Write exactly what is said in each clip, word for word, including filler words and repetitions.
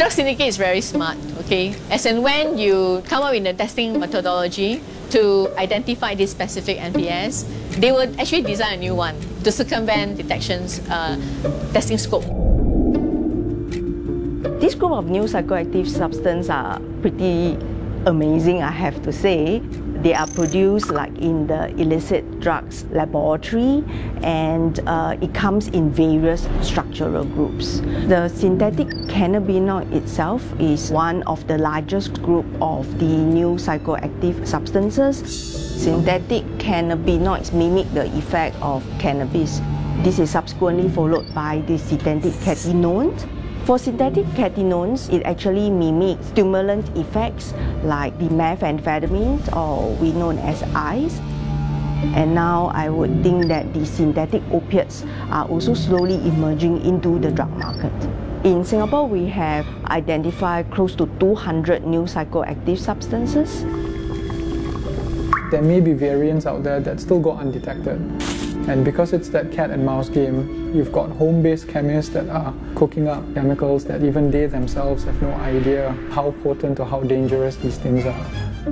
Drug syndicate is very smart, okay? As in when you come up with a testing methodology to identify this specific N P S, they would actually design a new one to circumvent detection's uh, testing scope. This group of new psychoactive substances are pretty amazing, I have to say. They are produced like in the illicit drugs laboratory, and uh, it comes in various structural groups. The synthetic cannabinoid itself is one of the largest group of the new psychoactive substances. Synthetic cannabinoids mimic the effect of cannabis. This is subsequently followed by the synthetic catenones. For synthetic catenones, it actually mimics stimulant effects like the methamphetamines, or we known as ice. And now I would think that the synthetic opiates are also slowly emerging into the drug market. In Singapore, we have identified close to two hundred new psychoactive substances. There may be variants out there that still go undetected. And because it's that cat and mouse game, you've got home-based chemists that are cooking up chemicals that even they themselves have no idea how potent or how dangerous these things are.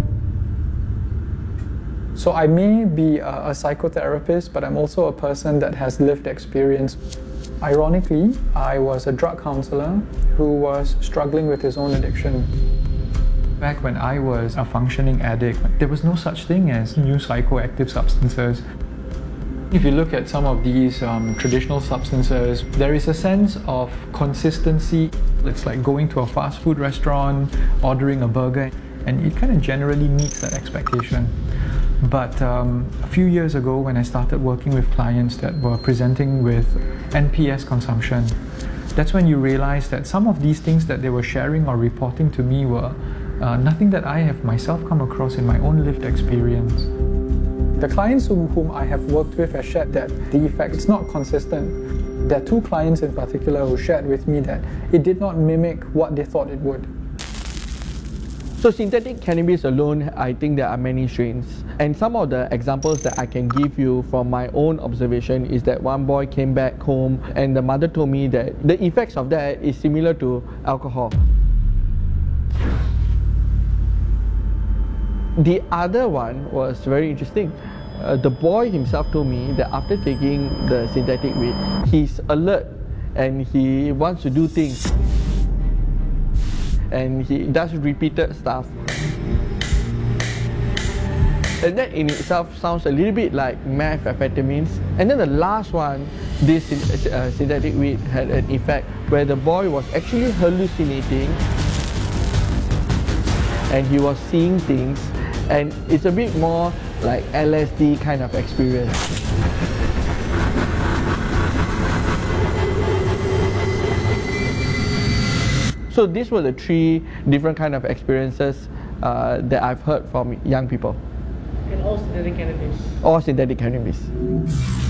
So I may be a, a psychotherapist, but I'm also a person that has lived experience. Ironically, I was a drug counselor who was struggling with his own addiction. Back when I was a functioning addict, there was no such thing as new psychoactive substances. If you look at some of these um, traditional substances, there is a sense of consistency. It's like going to a fast food restaurant, ordering a burger, and it kind of generally meets that expectation. But um, a few years ago, when I started working with clients that were presenting with N P S consumption, that's when you realize that some of these things that they were sharing or reporting to me were uh, nothing that I have myself come across in my own lived experience. The clients whom, whom I have worked with have shared that the effect is not consistent. There are two clients in particular who shared with me that it did not mimic what they thought it would. So synthetic cannabis alone, I think there are many strains. And some of the examples that I can give you from my own observation is that one boy came back home and the mother told me that the effects of that is similar to alcohol. The other one was very interesting. Uh, the boy himself told me that after taking the synthetic weed, he's alert and he wants to do things. And he does repeated stuff. And that in itself sounds a little bit like methamphetamines. And then the last one, this uh, synthetic weed had an effect where the boy was actually hallucinating and he was seeing things. And it's a bit more like L S D kind of experience. So these were the three different kind of experiences uh, that I've heard from young people. And all synthetic cannabis? All synthetic cannabis.